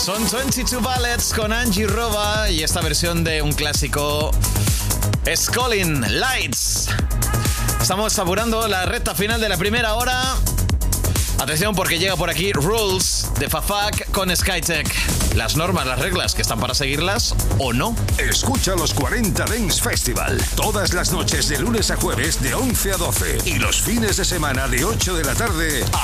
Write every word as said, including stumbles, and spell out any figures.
Son veintidós Ballets con Angie Roba y esta versión de un clásico, Scalding Lights. Estamos apurando la recta final de la primera hora. Atención porque llega por aquí Rules de Fafak con Skytech. Las normas, las reglas, que están para seguirlas o no. Escucha los cuarenta Dance Festival todas las noches de lunes a jueves de once a doce y los fines de semana de ocho de la tarde